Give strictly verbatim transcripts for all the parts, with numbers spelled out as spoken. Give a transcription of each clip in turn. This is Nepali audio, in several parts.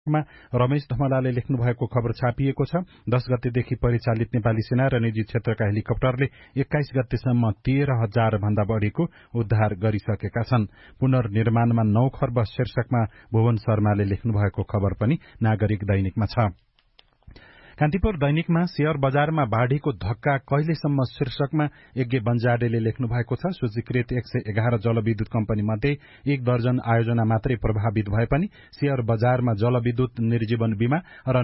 मा रमेश धमलाले लेख्नु भएको खबर छापिएको छ। दस गतेदेखि परिचालित नेपाली सेना र निजी क्षेत्रका हेलिकप्टरले एक्काइस गतेसम्म तेह्र हजार भन्दा बढ़ीको उद्धार गरिसकेका छन्। पुनर्निर्माणमा नौ खर्ब शीर्षकमा भुवन शर्माले लेख्नु भएको खबर पनि नागरिक दैनिकमा छ। कान्तिपुर दैनिकमा शेयर बजारमा बाढ़ीको धक्का कहिलेसम्म शीर्षकमा यज्ञ बन्जाडेले लेख्नु भएको छ। सूचीकृत एक सय एघार जलविद्युत कम्पनी मध्ये एक दर्जन आयोजना मात्रै प्रभावित भए पनि शेयर बजारमा जलविद्युत, निर्जीवन बीमा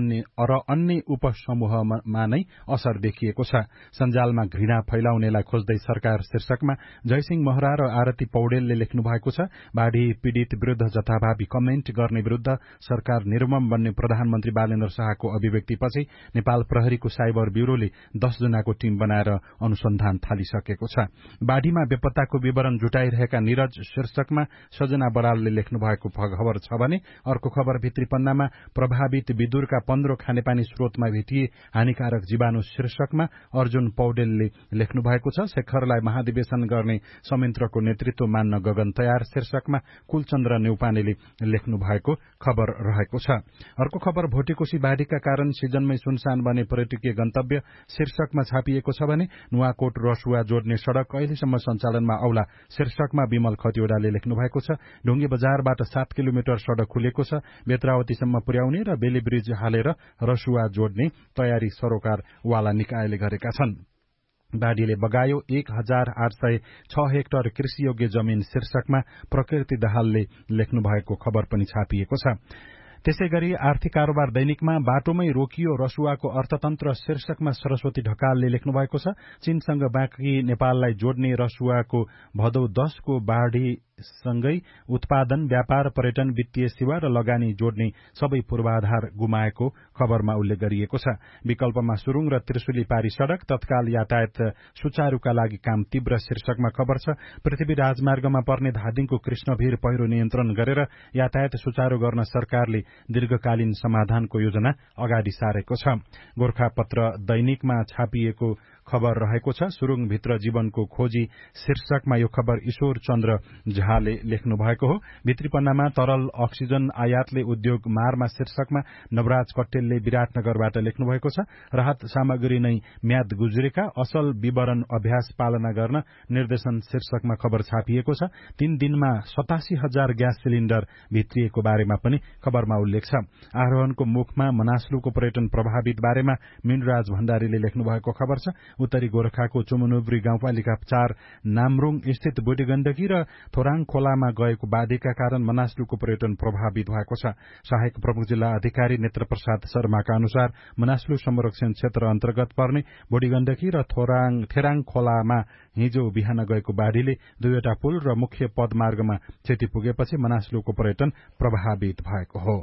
र अन्य उपसमूहमा नै असर देखिएको छ। सञ्जालमा घृणा फैलाउनेलाई खोज्दै सरकार शीर्षकमा जयसिंह महरा र आरती पौडेलले लेख्नु भएको छ। बाढ़ी पीड़ित विरूद्ध जथाभावी कमेन्ट गर्ने विरूद्ध सरकार निर्मम बन्ने प्रधानमन्त्री बालेन्द्र शाहको अभिव्यक्तिपछि नेपाल प्रहरीको साइबर ब्यूरोले दस जनाको टीम बनाएर अनुसन्धान थालिसकेको छ। बाढ़ीमा बेपत्ताको विवरण जुटाइरहेका निरज शीर्षकमा सजना बरालले लेख्नु भएको खबर छ भने अर्को खबर भित्री पन्नामा प्रभावित विदुरका पन्ध्र खानेपानी स्रोतमा भेटिए हानिकारक जीवाणु शीर्षकमा अर्जुन पौडेलले लेख्नु भएको छ। शेखरलाई महाधिवेशन गर्ने संयन्त्रको नेतृत्व मान्न गगन तयार शीर्षकमा कुलचन्द्र नेउपानेले लेख्नु भएको खबर रहेको छ। अर्को खबर भोटेकोशी बाढ़ीका कारण सिजनमै सुनसान बने पर्यटकीय गन्तव्य शीर्षकमा छापिएको छ भने नुवाकोट रसुवा जोड्ने सड़क अहिलेसम्म सञ्चालनमा आउला शीर्षकमा विमल खतिवड़ाले लेख्नु भएको छ। ढुङ्गे बजारबाट सात किलोमिटर सड़क खुलेको छ। बेत्रावतीसम्म पुर्याउने र बेली ब्रिज हालेर रसुवा जोड्ने तयारी सरोकारवाला निकायले गरेका छन्। बाढ़ीले बगायो एक हजार आठ सय छ हेक्टर कृषियोग्य जमिन शीर्षकमा प्रकृति दाहालले लेख्नु भएको खबर पनि छापिएको छ। त्यसै गरी आर्थिक कारोबार दैनिकमा बाटोमै रोकियो रसुवाको अर्थतन्त्र शीर्षकमा सरस्वती ढकालले लेख्नु भएको छ। चीनसँग बाँकी नेपाललाई जोड्ने रसुवाको भदौ दशको बाढ़ी सँगै उत्पादन, व्यापार, पर्यटन, वित्तीय सेवा र लगानी जोड्ने सबै पूर्वाधार गुमाएको खबरमा उल्लेख गरिएको छ। विकल्पमा सुरुङ र त्रिशुली पारी सड़क तत्काल यातायात सुचारूका लागि काम तीव्र शीर्षकमा खबर छ। पृथ्वी राजमार्गमा पर्ने धादिङको कृष्णभीर पहिरो नियन्त्रण गरेर यातायात सुचारू गर्न सरकारले दीर्घकालीन समाधानको योजना अगाडि सारेको छ। गोरखापत्र दैनिकमा छापिएको खबर रहेको छ। सुरुङभित्र जीवनको खोजी शीर्षकमा यो खबर ईश्वर चन्द्र झाले लेख्नु भएको हो। भित्री पन्नामा तरल अक्सिजन आयातले उद्योग मारमा शीर्षकमा नवराज कट्टेलले विराटनगरबाट लेख्नु भएको छ। राहत सामग्री नै म्याद गुज्रेका असल विवरण अभ्यास पालना गर्न निर्देशन शीर्षकमा खबर छापिएको छ। तीन दिनमा सतासी हजार ग्यास सिलिण्डर भित्रिएको बारेमा पनि खबरमा उल्लेख छ। आरोहणको मुखमा मनास्लुको पर्यटन प्रभावित बारेमा मिनराज भण्डारीले लेख्नु भएको खबर छ। उत्तरी गोरखाको चुमुनुब्री गाउँपालिका चार नामरुङ स्थित बुढी गण्डकी र थोराङ खोलामा गएको बाढ़ीका कारण मनास्लुको पर्यटन प्रभावित भएको छ। सहायक प्रमुख जिल्ला अधिकारी नेत्र प्रसाद शर्माका अनुसार मनास्लु संरक्षण क्षेत्र अन्तर्गत पर्ने बुढी गण्डकी र थोराङ थेराङ खोलामा हिजो बिहान गएको बाढ़ीले दुईवटा पुल र मुख्य पदमार्गमा क्षति पुगेपछि मनास्लुको पर्यटन प्रभावित भएको हो।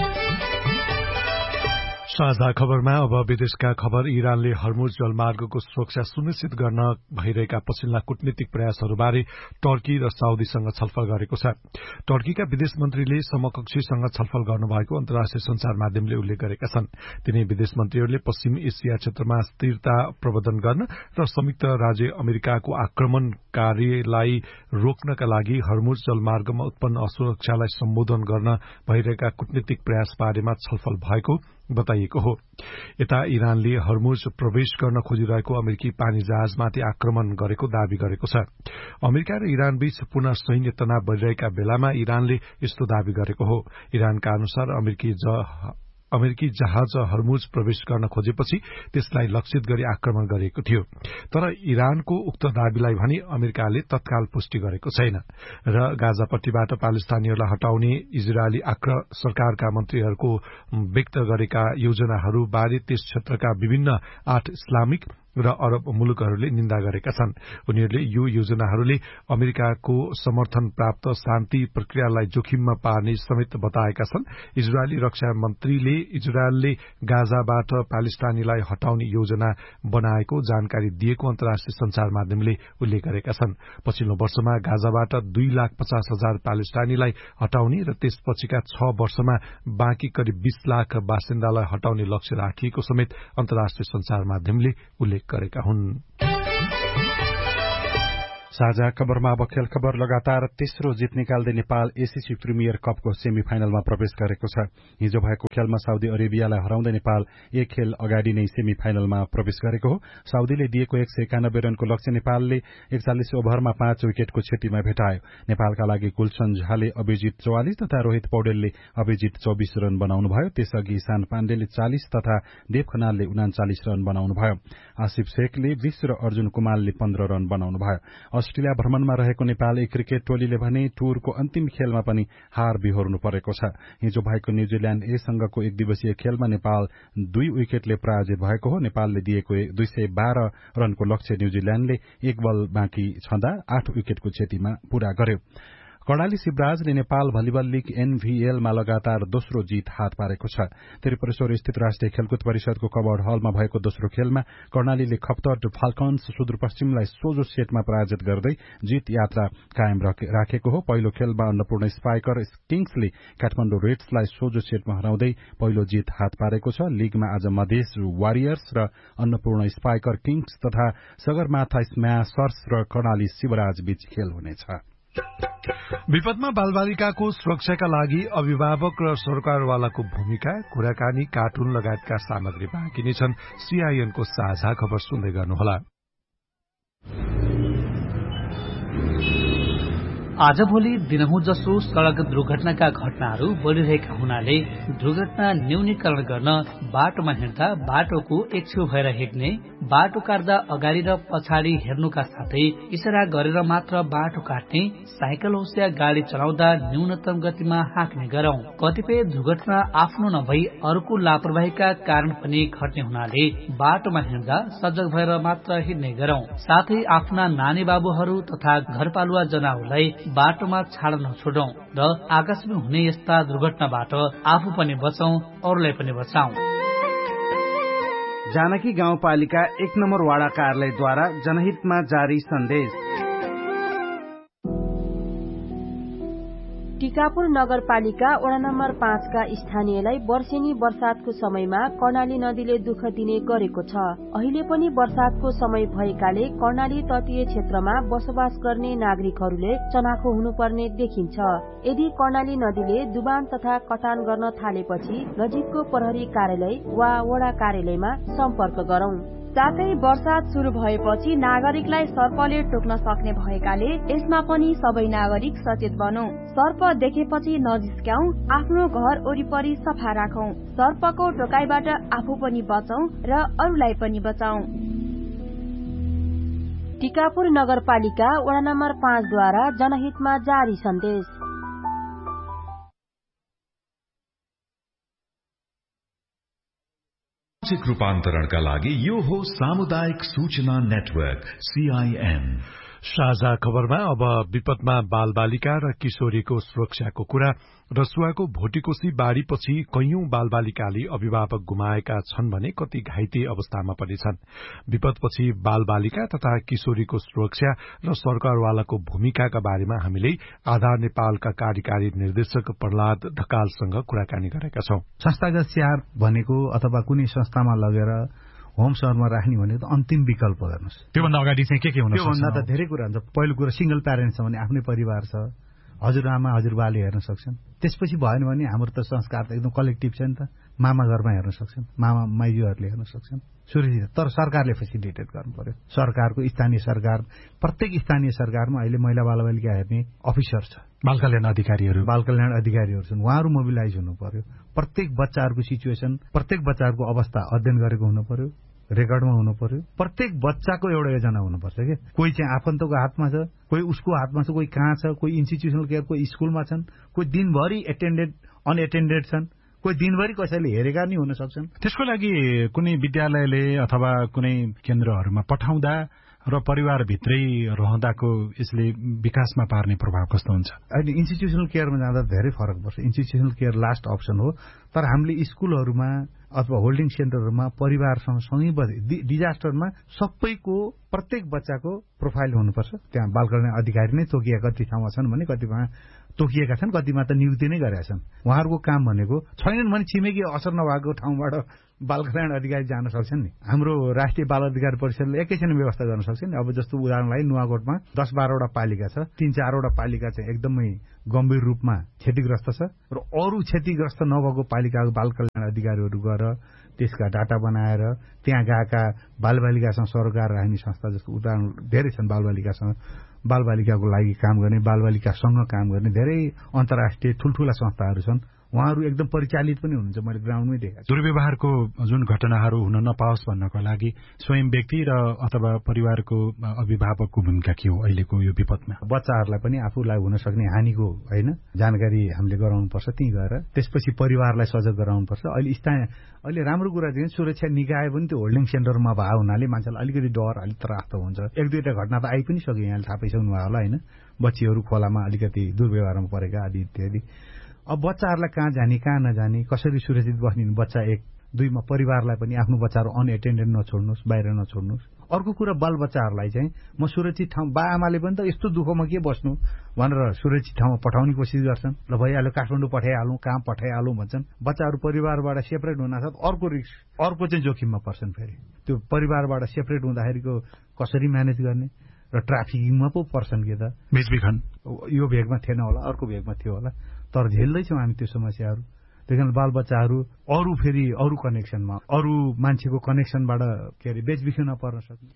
साझा खबरमा अब विदेशका खबर। इरानले हर्मुज जलमार्गको सुरक्षा सुनिश्चित गर्न भइरहेका पछिल्ला कूटनीतिक प्रयासहरूबारे टर्की र साउदीसँग छलफल गरेको छ। टर्कीका विदेश मन्त्रीले समकक्षीसँग छलफल गर्नुभएको अन्तर्राष्ट्रिय संचार माध्यमले उल्लेख गरेका छन्। तिनै विदेश मन्त्रीहरूले पश्चिम एसिया क्षेत्रमा स्थिरता प्रवर्धन गर्न र संयुक्त राज्य अमेरिकाको आक्रमणकारीलाई रोक्नका लागि हर्मुज जलमार्गमा उत्पन्न असुरक्षालाई सम्बोधन गर्न भइरहेका कूटनीतिक प्रयास बारेमा छलफल भएको बताइएको हो। यता इरानले हर्मुज प्रवेश गर्न खोजिरहेको अमेरिकी पानी जहाजमाथि आक्रमण गरेको दावी गरेको छ। अमेरिका र इरान बीच पुनः सैन्य तनाव बढ़िरहेका बेलामा इरानले यस्तो दावी गरेको हो। इरानका अनुसार अमेरिकी अमेरिकी जहाज हर्मुज प्रवेश गर्न खोजेपछि त्यसलाई लक्षित गरी आक्रमण गरिएको थियो। तर इरानको उक्त दावीलाई भने अमेरिकाले तत्काल पुष्टि गरेको छैन र गाजापट्टीबाट पालेस्तानीहरूलाई हटाउने इजरायली आक्र सरकारका मन्त्रीहरूको व्यक्त गरेका योजनाहरूबारे त्यस क्षेत्रका विभिन्न आठ इस्लामिक र अरब मुलुकहरूले निन्दा गरेका छन्। उनीहरूले यो योजनाहरूले अमेरिकाको समर्थन प्राप्त शान्ति प्रक्रियालाई जोखिममा पार्ने समेत बताएका छन्। इजरायली रक्षा मन्त्रीले इजरायलले गाजाबाट पालेस्तानीलाई हटाउने योजना बनाएको जानकारी दिएको अन्तर्राष्ट्रिय संचार माध्यमले उल्लेख गरेका छन्। पछिल्लो वर्षमा गाजाबाट दुई लाख पचास हजार पालेस्तानीलाई हटाउने र त्यसपछिका छ वर्षमा बाँकी करिब बीस लाख बासिन्दालाई हटाउने लक्ष्य राखिएको समेत अन्तर्राष्ट्रिय संचार माध्यमले उल्लेख गरेका हुन्। साझा खबरमा अब खेल खबर। लगातार तेस्रो जित निकाल्दै नेपाल एसीसी प्रिमियर कपको सेमी फाइनलमा प्रवेश गरेको छ। हिजो भएको खेलमा साउदी अरेबियालाई हराउँदै नेपाल एक खेल अगाडि नै सेमी फाइनलमा प्रवेश गरेको हो। साउदीले दिएको एक सय एकानब्बे रनको लक्ष्य नेपालले एकचालिस ओभरमा पाँच विकेटको क्षतिमा भेटायो। नेपालका लागि गुलशन झाले अभिजित चौवालिस तथा रोहित पौडेलले अभिजित चौबिस रन बनाउनुभयो। त्यसअघि ईशान पाण्डेले चालिस तथा देव खनालले उनाचालिस रन बनाउनुभयो। आसिफ शेखले बीस र अर्जुन कुमारले पन्ध्र रन बनाउनुभयो। अस्ट्रेलिया भ्रमणमा रहेको नेपाली क्रिकेट टोलीले भने टुरको अन्तिम खेलमा पनि हार बिहोर्नु परेको छ। हिजो भएको न्यूजील्याण्ड ए सँगको एक दिवसीय खेलमा नेपाल दुई विकेटले पराजित भएको हो। नेपालले दिएको दुई सय बाह्र रनको लक्ष्य न्यूजील्याण्डले एक बल बाँकी छँदा आठ विकेटको क्षतिमा पूरा गर्यो। कर्णाली शिवराजले नेपाल भलिबल लीग एनभीएलमा लगातार दोस्रो जीत हात पारेको छ। त्रिपुरेश्वर स्थित राष्ट्रिय खेलकुद परिषदको कवर्ड हलमा भएको दोस्रो खेलमा कर्णालीले खप्तड फाल्कन्स सुदूरपश्चिमलाई सोझो सेटमा पराजित गर्दै जीत यात्रा कायम राखेको हो। पहिलो खेलमा अन्नपूर्ण स्पाइकर किङ्सले काठमाडौँ रेड्सलाई सोझो सेटमा हराउँदै पहिलो जीत हात पारेको छ। लीगमा आज मधेस वारियर्स र अन्नपूर्ण स्पाइकर किङ्स तथा सगरमाथा स्म्याशर्स र कर्णाली शिवराज बीच खेल हुनेछ। विपदमा बालबालिकाको सुरक्षाका लागि अभिभावक र सरकारवालाको भूमिका, कुराकानी, कार्टुन लगायतका सामग्री बाँकी नै छन्। सीआईएनको साझा खबर सुन्दै गर्नुहोला। आजभोलि दिनहुँ जसो सड़क दुर्घटनाका घटनाहरू बढ़िरहेका हुनाले दुर्घटना न्यूनीकरण गर्न बाटोमा हिँड्दा बाटोको एक छेउ भएर हिँड्ने, बाटो काट्दा अगाडि र पछाडि हेर्नुका साथै इशारा गरेर मात्र बाटो काट्ने, साइकल होस् या गाड़ी चलाउँदा न्यूनतम गतिमा हाँक्ने गरौं। कतिपय दुर्घटना आफ्नो नभई अरूको लापरवाहीका कारण पनि घट्ने हुनाले बाटोमा हिँड्दा सजग भएर मात्र हिँड्ने गरौं। साथै आफ्ना नानी बाबुहरू तथा घरपालुवा जनावरलाई बाटोमा छाड्न नछोडौं र आकस्मिक हुने यस्ता दुर्घटनाबाट आफू पनि बचौं, अरूलाई पनि बचाउँ। जानकी गाउँपालिका एक नम्बर वाडा कार्यालयद्वारा जनहितमा जारी सन्देश। टिकापुर नगरपालिका वडा नम्बर पाँचका स्थानीयलाई वर्षेनी वर्षातको समयमा कर्णाली नदीले दुःख दिने गरेको छ। अहिले पनि वर्षातको समय भएकाले कर्णाली तटीय क्षेत्रमा बसोबास गर्ने नागरिकहरूले चनाखो हुनुपर्ने देखिन्छ। यदि कर्णाली नदीले डुबान तथा कटान गर्न थालेपछि नजिकको प्रहरी कार्यालय वा वडा कार्यालयमा सम्पर्क गरौं। साथै वर्षात शुरू भएपछि नागरिकलाई सर्पले टोक्न सक्ने भएकाले यसमा पनि सबै नागरिक सचेत बनौं। सर्प देखेपछि नजिस्क्याउ, आफ्नो घर वरिपरि सफा राखौं। सर्पको टोकाइबाट आफू पनि बचौं र अरूलाई पनि बचाउँ। टिकापुर नगरपालिका वडा नम्बर पाँचद्वारा जनहितमा जारी सन्देश। मानसिक रूपान्तरणका लागि यो हो सामुदायिक सूचना नेटवर्क सीआईएन। साझा खबरमा अब विपदमा बालबालिका र किशोरीको सुरक्षाको कुरा। रसुवाको भोटिकोशी बाढ़ीपछि कैयौं बालबालिकाले अभिभावक गुमाएका छन् भने कति घाइते अवस्थामा पनि छन्। विपदपछि बालबालिका तथा किशोरीको सुरक्षा र सरकारवालाको भूमिकाका बारेमा हामीले आधार नेपालका कार्यकारी निर्देशक प्रहलाद ढकालसँग कुराकानी गरेका छौं। संस्थागत स्याहार भनेको अथवा कुनै संस्थामा लगेर होम सहरमा राख्ने भनेको अन्तिम विकल्प गर्नुहोस्। त्योभन्दा अगाडि चाहिँ के के हुन सक्छ? त्योभन्दा त धेरै कुरा हुन्छ। पहिलो कुरा सिंगल प्यारेन्ट छ भने आफ्नै परिवार छ, हजुरआमा हजुरबाले हेर्न सक्छन्। त्यसपछि भएन भने हाम्रो त संस्कार त एकदम कलेक्टिभ छ नि त, मामा घरमा हेर्न सक्छन्, मामा माइजूहरूले हेर्न सक्छन्। सुरक्षित तर सरकारले फेसिलिटेट गर्नु पर्यो। सरकारको स्थानीय सरकार, प्रत्येक स्थानीय सरकारमा अहिले महिला बालबालिका हेर्ने अफिसर छ, बाल कल्याण अधिकारीहरू बाल कल्याण अधिकारीहरू छन्। उहाँहरू मोबिलाइज हुनु पर्यो। प्रत्येक बच्चाहरूको सिचुएसन, प्रत्येक बच्चाहरूको अवस्था अध्ययन गरेको हुनु पर्यो, रेकर्डमा हुनु पर्यो। प्रत्येक बच्चाको एउटा योजना हुनुपर्छ के। कोही चाहिँ आफन्तको हातमा छ, कोही उसको हातमा छ, कोही कहाँ छ, कोही इन्स्टिट्युसनल केयर, कोही स्कुलमा छन्, कोही दिनभरि एटेन्डेड अनएटेन्डेड छन्, कोही दिनभरि कसैले हेरेका नि हुन सक्छन्। त्यसको लागि कुनै विद्यालयले अथवा कुनै केन्द्रहरूमा पठाउँदा र परिवारभित्रै रहँदाको यसले विकासमा पार्ने प्रभाव कस्तो हुन्छ? अहिले इन्स्टिट्युसनल केयरमा जाँदा धेरै फरक पर्छ। इन्स्टिट्युसनल केयर लास्ट अप्सन हो, तर हामीले स्कुलहरूमा अथवा होल्डिङ सेन्टरहरूमा परिवारसँग सँगै डिजास्टरमा सबैको प्रत्येक बच्चाको प्रोफाइल हुनुपर्छ। त्यहाँ बाल कल्याण अधिकारी नै तोकिएका कति ठाउँमा छन् भने कतिमा तोकिएका छन्, कतिमा त नियुक्ति नै गरेका छन्। उहाँहरूको काम भनेको छैनन् भने छिमेकी असर नभएको ठाउँबाट बाल कल्याण अधिकारी जान सक्छन् नि। हाम्रो राष्ट्रिय बाल अधिकार परिषदले एकैछिन व्यवस्था गर्न सक्छ नि। अब जस्तो उदाहरणलाई नुवाकोटमा दस बाह्रवटा पालिका छ, तीन चारवटा पालिका चाहिँ एकदमै गम्भीर रूपमा क्षतिग्रस्त छ र अरू क्षतिग्रस्त नभएको पालिकाको बाल कल्याण अधिकारीहरू गएर त्यसका डाटा बनाएर त्यहाँ गएका बालबालिकासँग सरोकार राख्ने संस्था, जस्तो उदाहरण धेरै छन्, बालबालिकासँग बालबालिकाको लागि काम गर्ने, बालबालिकासँग काम गर्ने धेरै अन्तर्राष्ट्रिय ठुल्ठुला संस्थाहरू छन्। उहाँहरू एकदम परिचालित पनि हुनुहुन्छ, मैले ग्राउन्डमै देखेको छु। दुर्व्यवहारको जुन घटनाहरू हुन नपाओस् भन्नको लागि स्वयं व्यक्ति र अथवा परिवारको अभिभावकको भूमिका के हो अहिलेको यो विपदमा? बच्चाहरूलाई पनि आफूलाई हुन सक्ने हानिको होइन जानकारी हामीले गराउनुपर्छ, त्यहीँ गएर त्यसपछि परिवारलाई सजग गराउनुपर्छ। अहिले स्थानीय अहिले राम्रो कुरा चाहिँ सुरक्षा निकाय पनि त्यो होल्डिङ सेन्टरमा भए हुनाले मान्छेलाई अलिकति डर अलिक त्रास त हुन्छ। एक दुईवटा घटना त आइ पनि सक्यो, यहाँले थाहा पाइसक्नु भयो होला होइन, बच्चीहरू खोलामा अलिकति दुर्व्यवहारमा परेका आदि इत्यादि। अब बच्चाहरूलाई कहाँ जाने कहाँ नजाने कसरी सुरक्षित बस्ने, बच्चा एक दुईमा परिवारलाई पनि आफ्नो बच्चाहरू अनएटेन्डेड नछोड्नुहोस्, बाहिर नछोड्नुहोस्। अर्को कुरा बाल बच्चाहरूलाई चाहिँ म सुरक्षित ठाउँ, बा आमाले पनि त यस्तो दुःखमा के बस्नु भनेर सुरक्षित ठाउँमा पठाउने कोसिस गर्छन्। ल भइहाल्यो काठमाडौँ पठाइहालौँ, कहाँ पठाइहालौँ भन्छन्। बच्चाहरू परिवारबाट सेपरेट हुनासाथ अर्को रिस्क अर्को चाहिँ जोखिममा पर्छन्। फेरि त्यो परिवारबाट सेपरेट हुँदाखेरिको कसरी म्यानेज गर्ने र ट्राफिकिङमा पो पर्छन् कि त बेचबिखन यो भेगमा थिएन होला, अर्को भेगमा थियो होला, तर झेल्दैछौँ हामी त्यो समस्याहरू। त्यही कारण बालबच्चाहरू अरू फेरि अरू कनेक्सनमा अरू मान्छेको कनेक्सनबाट के अरे बेचबिखनमा पर्न सक्ने।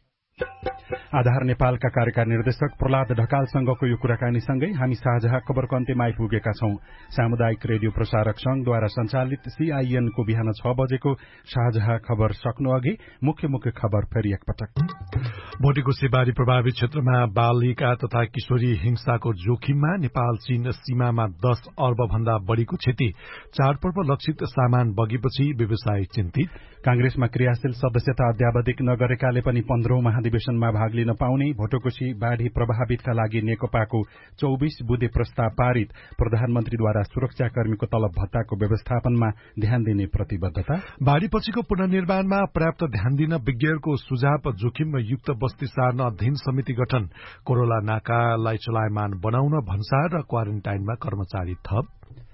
आधार नेपालका कार्यकारी निर्देशक प्रहलाद ढकालसँगको यो कुराकानीसँगै हामी साझा खबरको अन्त्यमा आइपुगेका छौं। सामुदायिक रेडियो प्रसारक संघद्वारा सञ्चालित सीआईएनको बिहान छ बजेको साझा खबर सक्नु अघि मुख्य मुख्य खबर फेरि एकपटक। भोटेकोशी बाढ़ी प्रभावित क्षेत्रमा बालिका तथा किशोरी हिंसाको जोखिममा नेपाल चीन सीमामा दस अर्ब भन्दा बढ़ीको क्षति, चाडपर्व लक्षित सामान बगेपछि व्यवसायी चिन्तित। कांग्रेसमा क्रियाशील सदस्यता अध्यावधिक नगरेकाले पनि पन्ध्रौं महाधिवेशनमा भाग लिन पाउने, भोटेकोशी बाढ़ी प्रभावितका लागि नेकपाको चौबीस बुँदे प्रस्ताव पारित, प्रधानमन्त्रीद्वारा सुरक्षाकर्मीको तलब भत्ताको व्यवस्थापनमा ध्यान दिने प्रतिबद्धता। बाढ़ीपछिको पुनर्निर्माणमा पर्याप्त ध्यान दिन विज्ञहरूको सुझाव, जोखिम युक्त बस्ती सार्न अध्ययन समिति गठन, कोरोला नाकालाई चलायमान बनाउन भन्सार र क्वारेन्टाइनमा कर्मचारी थप।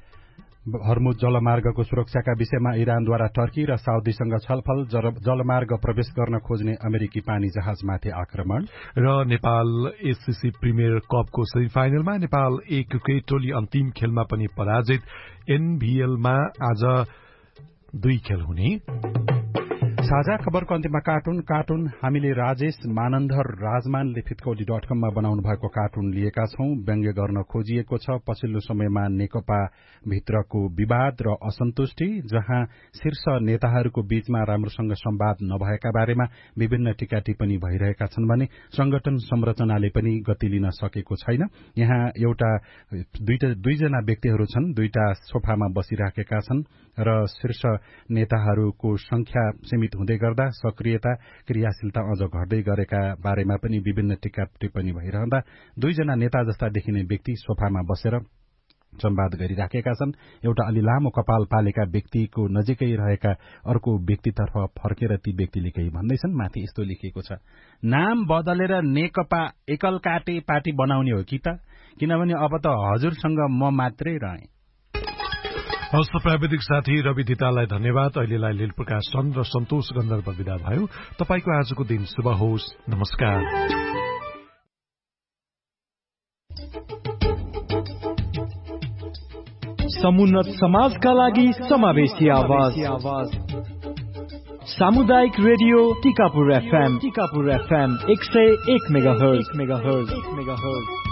हर्मुज जलमार्गको सुरक्षाका विषयमा इरानद्वारा टर्की र साउदीसँग छलफल, जलमार्ग प्रवेश गर्न खोज्ने अमेरिकी पानी जहाजमाथि आक्रमण। र नेपाल एससीसी प्रिमियर कपको सेमिफाइनलमा नेपाल ए क्रिकेट टोली अन्तिम खेलमा पनि पराजित। एनभीएलमा आज दुई खेल हुने। साझा खबरको अन्त्यमा कार्टुन कार्टुन हामीले राजेश मानन्धर राजमानले फितकौली डट कममा बनाउनु भएको कार्टुन लिएका छौं। व्यङ्ग्य गर्न खोजिएको छ पछिल्लो समयमा नेकपा भित्रको विवाद र असन्तुष्टि, जहाँ शीर्ष नेताहरूको बीचमा राम्रोसँग संवाद नभएका बारेमा विभिन्न टीका टिप्पणी भइरहेका छन् भने संगठन संरचनाले पनि गति लिन सकेको छैन। यहाँ एउटा दुईटा दुईजना व्यक्तिहरू छन्, दुईटा सोफामा बसिराखेका छन् र शीर्ष नेताहरूको संख्या सीमित हुँदै गर्दा सक्रियता क्रियाशीलता अझ घट्दै गरेका बारेमा पनि विभिन्न टीका टिप्पणी भइरहँदा दुईजना नेता जस्ता देखिने व्यक्ति सोफामा बसेर संवाद गरिराखेका छन्। एउटा अलि लामो कपाल पालेका व्यक्तिको नजिकै रहेका अर्को व्यक्तितर्फ फर्केर ती व्यक्तिले केही भन्दैछन्। माथि यस्तो लेखिएको छ, नाम बदलेर नेकपा एकल काटे पार्टी बनाउने हो कि त, किनभने अब त हजुरसँग म मात्रै रहेँ। हस्त प्राविधिक साथी रवि दितालाई धन्यवाद। अहिलेलाई लील प्रकाश चन्द र सन्तोष गन्धर्व विदा भयो। तपाईको आजको दिन शुभ होस्। नमस्कार। समुन्नत समाजका लागि समावेशी आवाज, सामुदायिक radio Tikapur FM Tikapur FM एक सय एक मेगाहर्ज मेगाहर्ज मेगाहर्ज